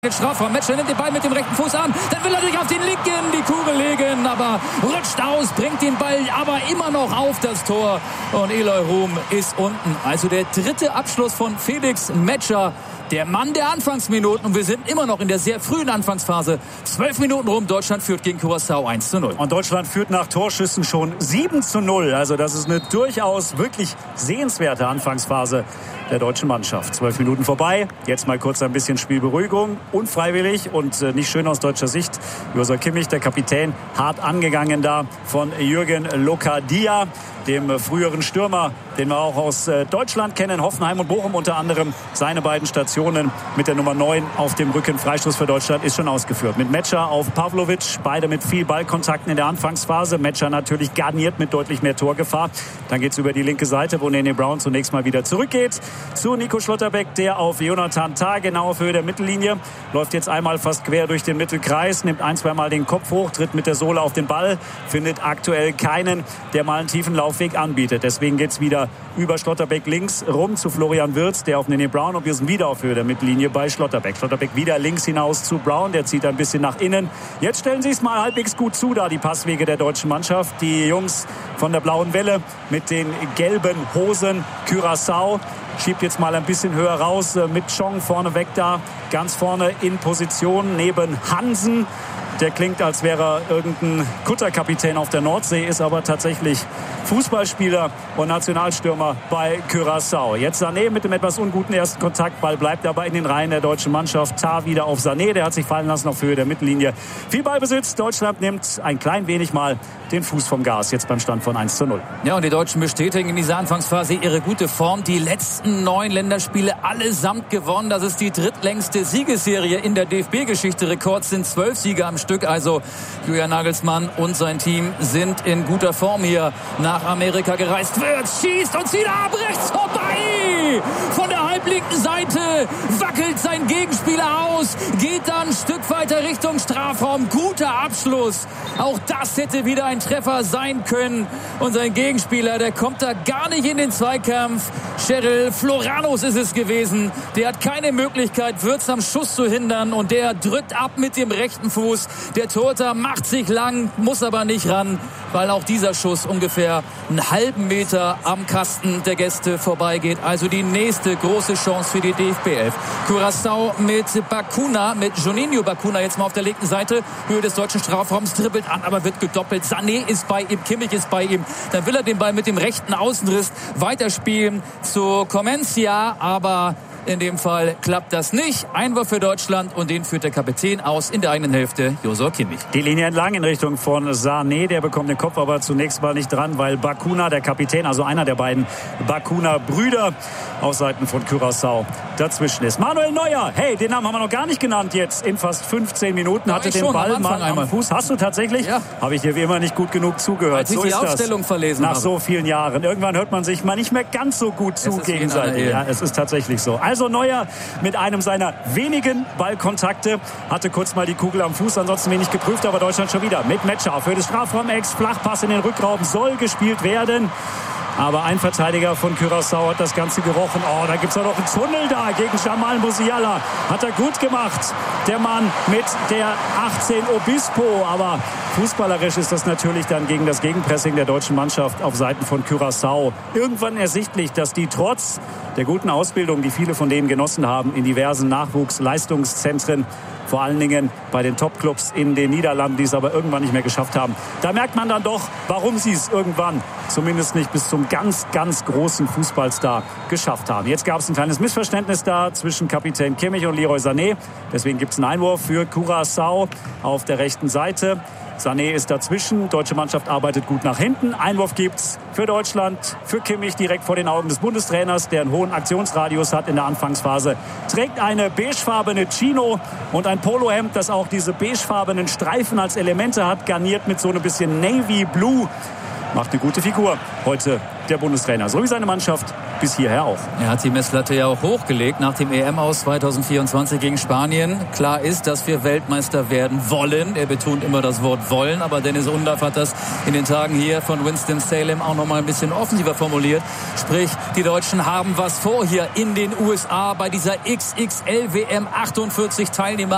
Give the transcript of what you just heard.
Strafraum. Metscher nimmt den Ball mit dem rechten Fuß an. Dann will er sich auf den linken die Kugel legen, aber rutscht aus, bringt den Ball aber immer noch auf das Tor. Und Eloy Room ist unten. Also der dritte Abschluss von Felix Metscher. Der Mann der Anfangsminuten. Und wir sind immer noch in der sehr frühen Anfangsphase. 12 Minuten rum. Deutschland führt gegen Curaçao 1:0. Und Deutschland führt nach Torschüssen schon 7:0. Also das ist eine durchaus wirklich sehenswerte Anfangsphase der deutschen Mannschaft. 12 Minuten vorbei. Jetzt mal kurz ein bisschen Spielberuhigung. Unfreiwillig und nicht schön aus deutscher Sicht. Joshua Kimmich, der Kapitän, hart angegangen da von Jürgen Locadia, dem früheren Stürmer, den wir auch aus Deutschland kennen, Hoffenheim und Bochum unter anderem. Seine beiden Stationen mit der Nummer 9 auf dem Rücken. Freistoß für Deutschland ist schon ausgeführt. Mit Metscher auf Pavlovic, beide mit viel Ballkontakten in der Anfangsphase. Metscher natürlich garniert mit deutlich mehr Torgefahr. Dann geht's über die linke Seite, wo Nene Brown zunächst mal wieder zurückgeht zu Nico Schlotterbeck, der auf Jonathan Tah genau auf Höhe der Mittellinie läuft, jetzt einmal fast quer durch den Mittelkreis, nimmt ein-, zweimal den Kopf hoch, tritt mit der Sohle auf den Ball, findet aktuell keinen, der mal einen tiefen Laufweg anbietet. Deswegen geht's wieder über Schlotterbeck links rum zu Florian Wirtz, der auf Nene Brown, und wir sind wieder auf Höhe der Mittellinie bei Schlotterbeck. Schlotterbeck wieder links hinaus zu Brown, der zieht ein bisschen nach innen. Jetzt stellen sie es mal halbwegs gut zu, da die Passwege der deutschen Mannschaft. Die Jungs von der blauen Welle mit den gelben Hosen. Curaçao schiebt jetzt mal ein bisschen höher raus mit Chong vorne weg da, ganz vorne in Position neben Hansen. Der klingt, als wäre er irgendein Kutterkapitän auf der Nordsee, ist aber tatsächlich Fußballspieler und Nationalstürmer bei Curaçao. Jetzt Sané mit dem etwas unguten ersten Kontakt. Ball bleibt aber in den Reihen der deutschen Mannschaft. Tah wieder auf Sané, der hat sich fallen lassen auf Höhe der Mittellinie. Viel Ballbesitz. Deutschland nimmt ein klein wenig mal den Fuß vom Gas, jetzt beim Stand von 1:0. Ja, und die Deutschen bestätigen in dieser Anfangsphase ihre gute Form. Die letzten 9 Länderspiele allesamt gewonnen. Das ist die drittlängste Siegesserie in der DFB-Geschichte. Rekord sind 12 Siege am Stück. Also Julian Nagelsmann und sein Team sind in guter Form hier nach Amerika gereist. Wirtz schießt und zieht ab, rechts vorbei! Von der halblinken Seite wackelt sein Gegenspieler aus, geht dann ein Stück weiter Richtung Strafraum. Guter Abschluss. Auch das hätte wieder ein Treffer sein können. Und sein Gegenspieler, der kommt da gar nicht in den Zweikampf. Cheryl Floranus ist es gewesen. Der hat keine Möglichkeit, Wirtz am Schuss zu hindern. Und der drückt ab mit dem rechten Fuß. Der Torhüter macht sich lang, muss aber nicht ran, weil auch dieser Schuss ungefähr einen halben Meter am Kasten der Gäste vorbeigeht. Also die nächste große Chance für die DFB-11. Curaçao mit Bacuna, mit Juninho Bacuna jetzt mal auf der linken Seite. Höhe des deutschen Strafraums, dribbelt an, aber wird gedoppelt. Sané ist bei ihm, Kimmich ist bei ihm. Dann will er den Ball mit dem rechten Außenriss weiterspielen zu Comencia, aber in dem Fall klappt das nicht. Einwurf für Deutschland und den führt der Kapitän aus in der eigenen Hälfte, Joshua Kimmich. Die Linie entlang in Richtung von Sané, der bekommt den Kopf aber zunächst mal nicht dran, weil Bacuna, der Kapitän, also einer der beiden Bacuna-Brüder auf Seiten von Curaçao dazwischen ist. Manuel Neuer, hey, den Namen haben wir noch gar nicht genannt jetzt in fast 15 Minuten, hatte den Ball mal am Fuß. Hast du tatsächlich? Ja. Habe ich dir wie immer nicht gut genug zugehört. Als ich so die ist Aufstellung das. verlesen Nach habe. so vielen Jahren. Irgendwann hört man sich mal nicht mehr ganz so gut zu gegenseitig. Ja, es ist tatsächlich so. Also Neuer mit einem seiner wenigen Ballkontakte, hatte kurz mal die Kugel am Fuß, ansonsten wenig geprüft, aber Deutschland schon wieder mit Metscher für das Strafraum-Ex, Flachpass in den Rückraum soll gespielt werden. Aber ein Verteidiger von Curaçao hat das Ganze gerochen. Oh, da gibt's ja noch einen Tunnel da gegen Jamal Musiala. Hat er gut gemacht. Der Mann mit der 18 Obispo. Aber fußballerisch ist das natürlich dann gegen das Gegenpressing der deutschen Mannschaft auf Seiten von Curaçao irgendwann ersichtlich, dass die trotz der guten Ausbildung, die viele von denen genossen haben, in diversen Nachwuchsleistungszentren, vor allen Dingen bei den Topclubs in den Niederlanden, die es aber irgendwann nicht mehr geschafft haben. Da merkt man dann doch, warum sie es irgendwann zumindest nicht bis zum ganz, ganz großen Fußballstar geschafft haben. Jetzt gab es ein kleines Missverständnis da zwischen Kapitän Kimmich und Leroy Sané. Deswegen gibt es einen Einwurf für Curaçao auf der rechten Seite. Sané ist dazwischen. Deutsche Mannschaft arbeitet gut nach hinten. Einwurf gibt's für Deutschland, für Kimmich direkt vor den Augen des Bundestrainers, der einen hohen Aktionsradius hat in der Anfangsphase. Trägt eine beigefarbene Chino und ein Polohemd, das auch diese beigefarbenen Streifen als Elemente hat, garniert mit so ein bisschen Navy Blue. Macht eine gute Figur heute der Bundestrainer, so wie seine Mannschaft bis hierher auch. Er hat die Messlatte ja auch hochgelegt nach dem EM-Aus 2024 gegen Spanien. Klar ist, dass wir Weltmeister werden wollen. Er betont immer das Wort wollen, aber Dennis Undaff hat das in den Tagen hier von Winston-Salem auch noch mal ein bisschen offensiver formuliert. Sprich, die Deutschen haben was vor hier in den USA bei dieser XXL-WM. 48 Teilnehmer.